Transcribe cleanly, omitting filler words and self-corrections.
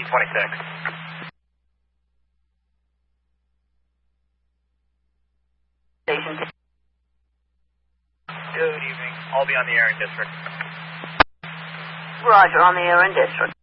Station. Good evening. I'll be on the air in district. Roger, on the air in district.